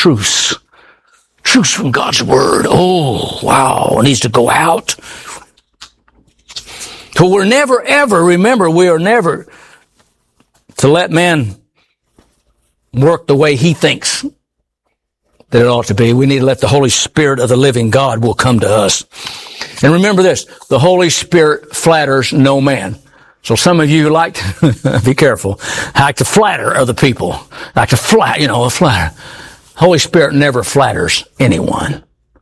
truths. Truths from God's Word. Oh, wow. It needs to go out. So we're never, ever, remember, we are never to let man work the way he thinks that it ought to be. We need to let the Holy Spirit of the living God will come to us. And remember this, the Holy Spirit flatters no man. So some of you like to, be careful, like to flatter other people. Like to flatter. Holy Spirit never flatters anyone.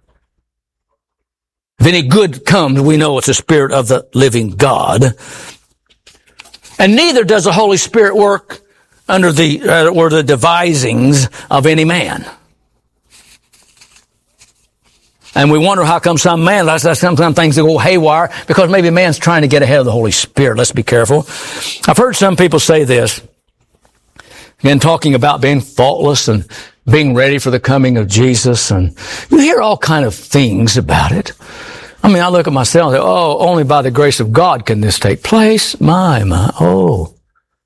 If any good comes, we know it's the Spirit of the living God. And neither does the Holy Spirit work under the devisings of any man. And we wonder how come some things go haywire, because maybe man's trying to get ahead of the Holy Spirit. Let's be careful. I've heard some people say this, again, talking about being faultless and being ready for the coming of Jesus, and you hear all kind of things about it. I mean, I look at myself and say, oh, only by the grace of God can this take place. Oh.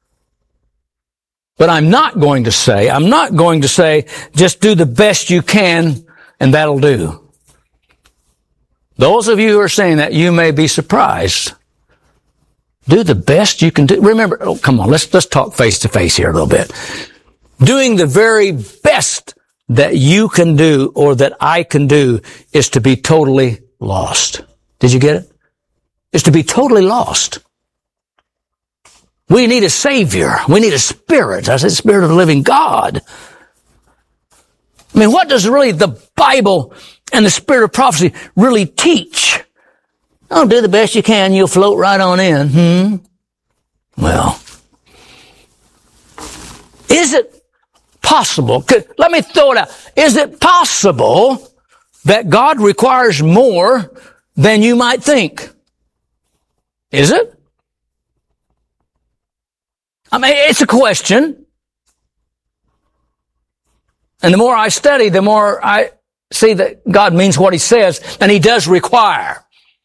But I'm not going to say, just do the best you can and that'll do. Those of you who are saying that, you may be surprised. Do the best you can do. Remember, come on, let's talk face to face here a little bit. Doing the very best that you can do or that I can do is to be totally lost. Did you get it? It's to be totally lost. We need a Savior. We need a Spirit. I said, Spirit of the living God. I mean, what does really the Bible and the Spirit of prophecy really teach? Oh, do the best you can. You'll float right on in. Well, is it possible? Let me throw it out. Is it possible that God requires more than you might think? Is it? I mean, it's a question. And the more I study, the more I see that God means what He says, and He does require.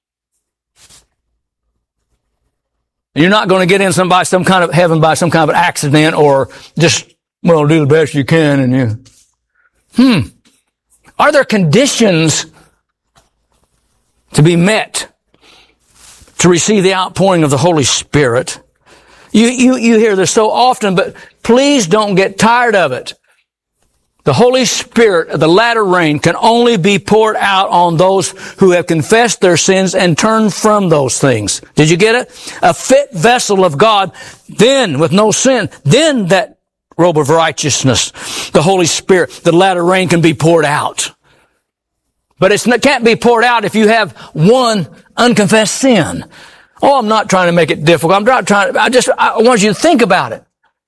You're not going to get in by some kind of heaven by some kind of accident, or just, well, do the best you can, and you. Are there conditions to be met to receive the outpouring of the Holy Spirit? You hear this so often, but please don't get tired of it. The Holy Spirit, the latter rain, can only be poured out on those who have confessed their sins and turned from those things. Did you get it? A fit vessel of God, then with no sin, then that robe of righteousness, the Holy Spirit, the latter rain can be poured out. But it can't be poured out if you have one unconfessed sin. Oh, I'm not trying to make it difficult. I want you to think about it.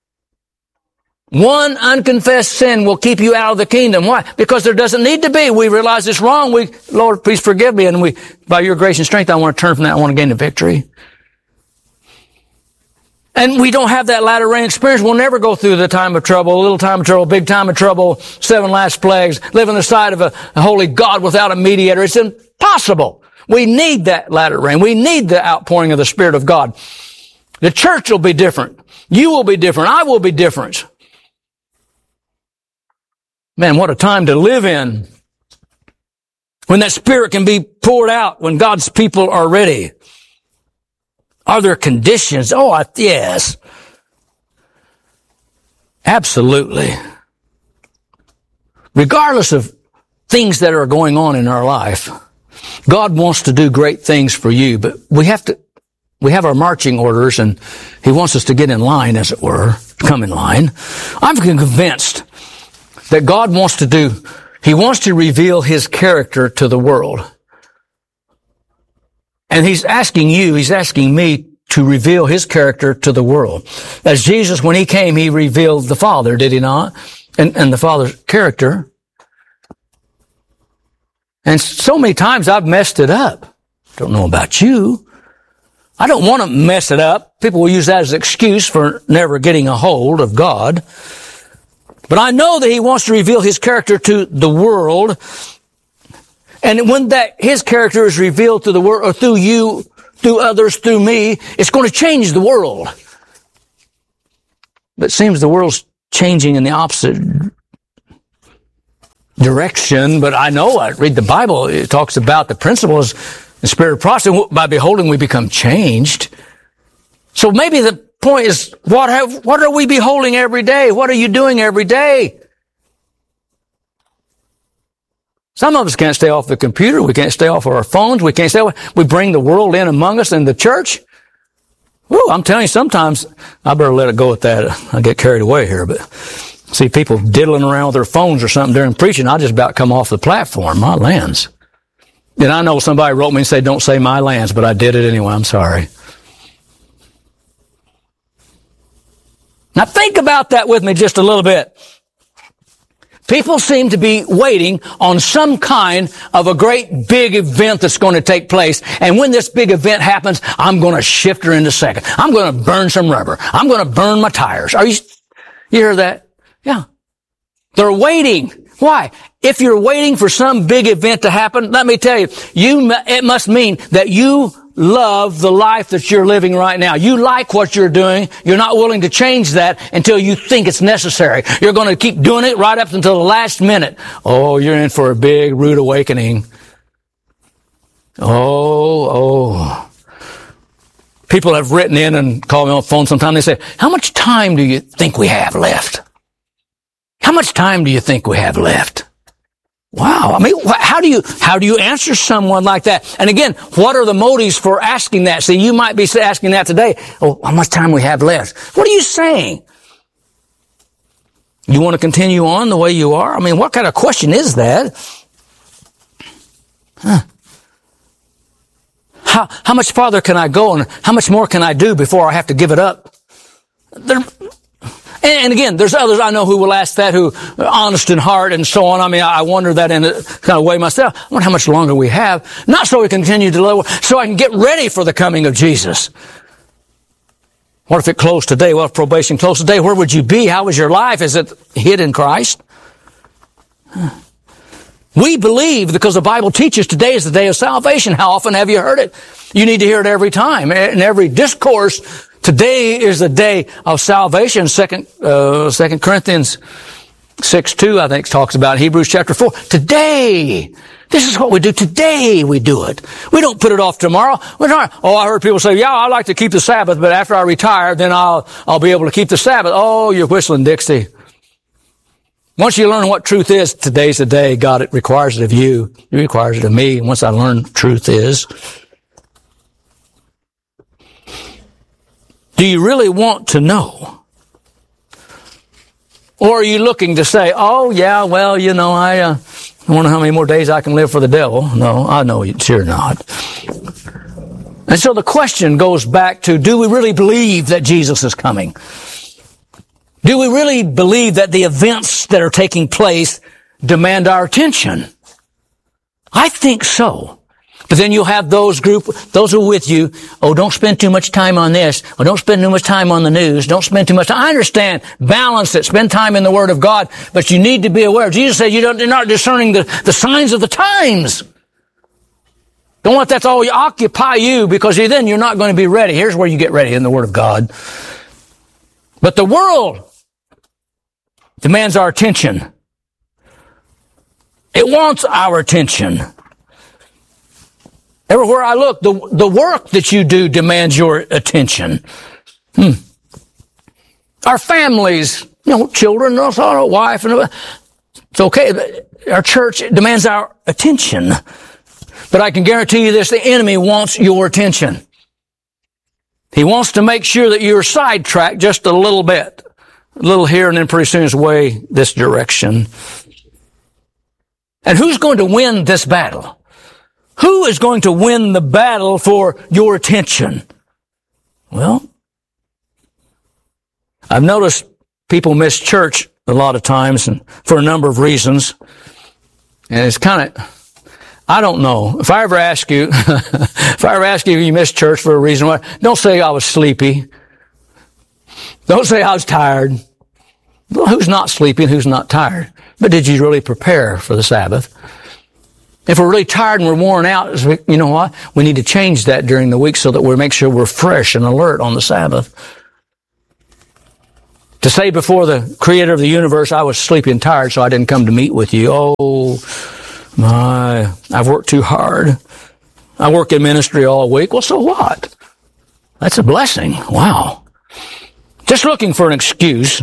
One unconfessed sin will keep you out of the kingdom. Why? Because there doesn't need to be. We realize it's wrong. Lord, please forgive me. And by your grace and strength, I want to turn from that. I want to gain the victory. And we don't have that latter rain experience. We'll never go through the time of trouble, a little time of trouble, big time of trouble, 7 last plagues, live on the side of a holy God without a mediator. It's impossible. We need that latter rain. We need the outpouring of the Spirit of God. The church will be different. You will be different. I will be different. Man, what a time to live in. When that Spirit can be poured out, when God's people are ready. Are there conditions? Oh, yes. Absolutely. Regardless of things that are going on in our life, God wants to do great things for you, but we have our marching orders, and He wants us to get in line, as it were, come in line. I'm convinced that God He wants to reveal His character to the world. And He's asking me to reveal His character to the world. As Jesus, when He came, He revealed the Father, did He not? And the Father's character. And so many times I've messed it up. Don't know about you. I don't want to mess it up. People will use that as an excuse for never getting a hold of God. But I know that He wants to reveal His character to the world. And when His character is revealed to the world, or through you, through others, through me, it's going to change the world. But it seems the world's changing in the opposite direction, but I know I read the Bible. It talks about the principles, the spirit of prophecy. By beholding, we become changed. So maybe the point is, what are we beholding every day? What are you doing every day? Some of us can't stay off the computer. We can't stay off of our phones. We can't stay off. We bring the world in among us in the church. Woo, I'm telling you, sometimes I better let it go at that. I get carried away here, but see people diddling around with their phones or something during preaching. I just about come off the platform. My lands. And I know somebody wrote me and said, don't say my lands, but I did it anyway. I'm sorry. Now think about that with me just a little bit. People seem to be waiting on some kind of a great big event that's going to take place. And when this big event happens, I'm going to shift her in a second. I'm going to burn some rubber. I'm going to burn my tires. You hear that? Yeah. They're waiting. Why? If you're waiting for some big event to happen, let me tell you, it must mean that you love the life that you're living right now. You like what you're doing. You're not willing to change that until you think it's necessary. You're going to keep doing it right up until the last minute. Oh, you're in for a big, rude awakening. Oh. People have written in and called me on the phone sometime. They say, how much time do you think we have left? How much time do you think we have left? Wow. I mean, how do you answer someone like that? And again, what are the motives for asking that? See, you might be asking that today. Oh, how much time we have left? What are you saying? You want to continue on the way you are? I mean, what kind of question is that? How much farther can I go and how much more can I do before I have to give it up? And again, there's others I know who will ask that, who are honest in heart and so on. I mean, I wonder that in a kind of way myself. I wonder how much longer we have. Not so we continue to live, so I can get ready for the coming of Jesus. What if it closed today? What if probation closed today? Where would you be? How was your life? Is it hid in Christ? We believe because the Bible teaches today is the day of salvation. How often have you heard it? You need to hear it every time. In every discourse, today is the day of salvation. 2 Corinthians 6:2, I think, talks about it. Hebrews chapter 4. Today. This is what we do. Today we do it. We don't put it off tomorrow. Oh, I heard people say, yeah, I like to keep the Sabbath, but after I retire, then I'll be able to keep the Sabbath. Oh, you're whistling Dixie. Once you learn what truth is, today's the day. God, it requires it of you. It requires it of me. Once I learn what truth is. Do you really want to know? Or are you looking to say, oh yeah, well, you know, I wonder how many more days I can live for the devil. No, I know you're not. And so the question goes back to, do we really believe that Jesus is coming? Do we really believe that the events that are taking place demand our attention? I think so. But then you'll have those who are with you, oh, don't spend too much time on this, or don't spend too much time on the news, don't spend too much time. I understand, balance it, spend time in the Word of God, but you need to be aware. Jesus said you're not discerning the signs of the times. Don't let that all occupy you, because then you're not going to be ready. Here's where you get ready, in the Word of God. But the world demands our attention. It wants our attention. Everywhere I look, the work that you do demands your attention. Our families, children, also wife, and it's okay. Our church demands our attention. But I can guarantee you this, the enemy wants your attention. He wants to make sure that you're sidetracked just a little bit. A little here, and then pretty soon it's way this direction. And who's going to win this battle? Who is going to win the battle for your attention? Well, I've noticed people miss church a lot of times, and for a number of reasons. And it's kind of, I don't know. If I ever ask you, if you missed church for a reason, don't say I was sleepy. Don't say I was tired. Well, who's not sleepy and who's not tired? But did you really prepare for the Sabbath? If we're really tired and we're worn out, you know what? We need to change that during the week so that we make sure we're fresh and alert on the Sabbath. To say before the Creator of the universe, I was sleepy and tired, so I didn't come to meet with you. Oh, my, I've worked too hard. I work in ministry all week. Well, so what? That's a blessing. Wow. Just looking for an excuse.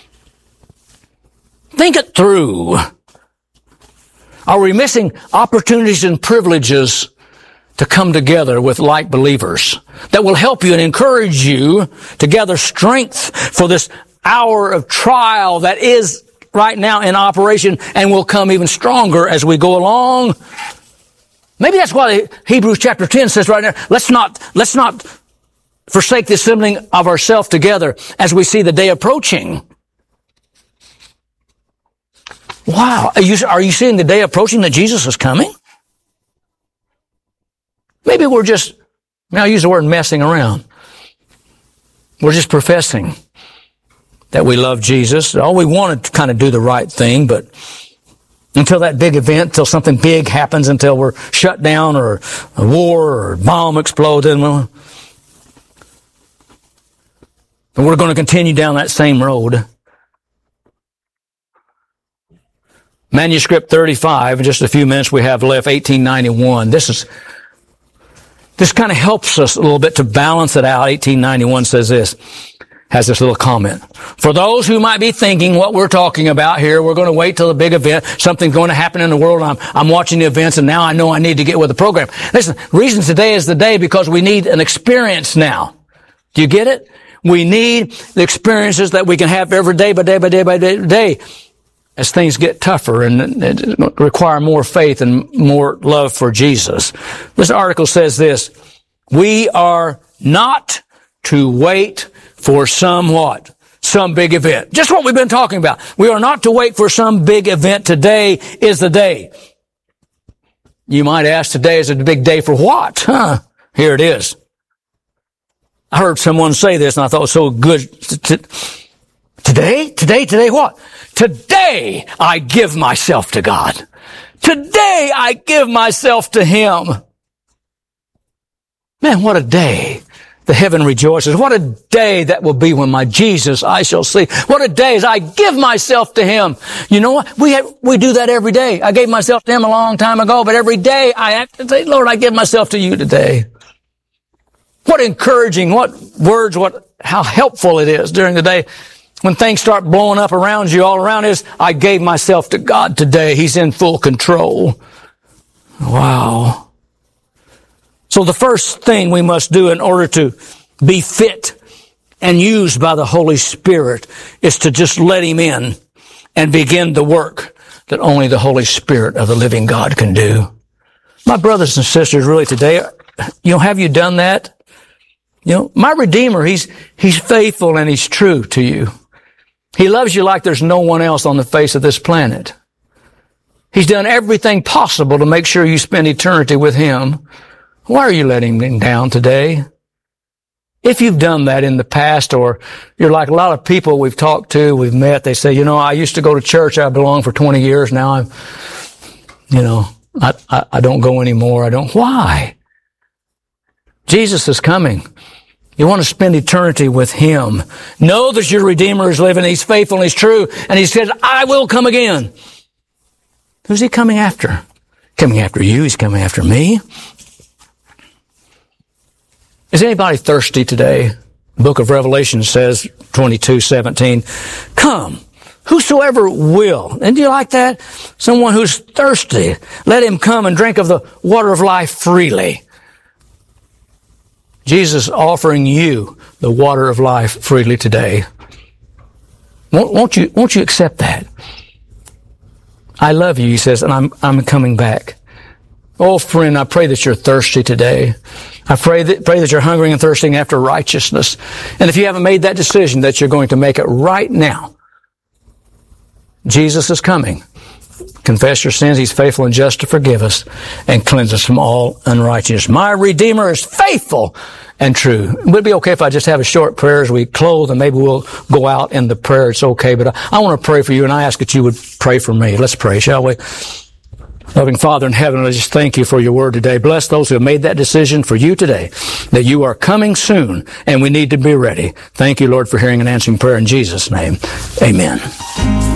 Think it through. Are we missing opportunities and privileges to come together with like believers that will help you and encourage you to gather strength for this hour of trial that is right now in operation and will come even stronger as we go along? Maybe that's why Hebrews chapter 10 says right now, let's not forsake the assembling of ourselves together as we see the day approaching. Wow. Are you seeing the day approaching that Jesus is coming? Maybe we're just, I'll use the word messing around. We're just professing that we love Jesus. Oh, we want to kind of do the right thing, but until that big event, until something big happens, until we're shut down or a war or a bomb explodes, and we're going to continue down that same road. Manuscript 35, in just a few minutes we have left, 1891. This kind of helps us a little bit to balance it out. 1891 says this, has this little comment. For those who might be thinking what we're talking about here, we're going to wait till the big event, something's going to happen in the world, I'm watching the events, and now I know I need to get with the program. Listen, reason today is the day because we need an experience now. Do you get it? We need the experiences that we can have every day by day by day by day as things get tougher and require more faith and more love for Jesus. This article says this, we are not to wait for some big event. Just what we've been talking about. We are not to wait for some big event. Today is the day. You might ask, today is a big day for what? Here it is. I heard someone say this and I thought it was so good. Today what? Today I give myself to God. Today I give myself to Him. Man, what a day. The heaven rejoices. What a day that will be when my Jesus I shall see. What a day as I give myself to Him. You know what? We do that every day. I gave myself to Him a long time ago, but every day I have to say, Lord, I give myself to you today. What encouraging, what words, how helpful it is during the day when things start blowing up around you, all around is, I gave myself to God today. He's in full control. Wow. So the first thing we must do in order to be fit and used by the Holy Spirit is to just let Him in and begin the work that only the Holy Spirit of the living God can do. My brothers and sisters, really today, have you done that? My Redeemer, He's faithful and He's true to you. He loves you like there's no one else on the face of this planet. He's done everything possible to make sure you spend eternity with Him. Why are you letting Him down today? If you've done that in the past, or you're like a lot of people we've talked to, we've met, they say, I used to go to church, I belonged for 20 years, now I don't go anymore, Why? Jesus is coming. You want to spend eternity with Him. Know that your Redeemer is living. He's faithful and He's true. And He says, I will come again. Who's He coming after? Coming after you. He's coming after me. Is anybody thirsty today? The book of Revelation says, 22:17, come, whosoever will. And do you like that? Someone who's thirsty. Let him come and drink of the water of life freely. Jesus offering you the water of life freely today. Won't you accept that? I love you, He says, and I'm coming back. Oh, friend, I pray that you're thirsty today. I pray that you're hungering and thirsting after righteousness. And if you haven't made that decision, that you're going to make it right now. Jesus is coming. Confess your sins. He's faithful and just to forgive us and cleanse us from all unrighteousness. My Redeemer is faithful and true. Would it be okay if I just have a short prayer as we close, and maybe we'll go out in the prayer? It's okay, but I want to pray for you, and I ask that you would pray for me. Let's pray, shall we? Loving Father in heaven, I just thank you for your word today. Bless those who have made that decision for you today, that you are coming soon and we need to be ready. Thank you, Lord, for hearing and answering prayer in Jesus' name. Amen.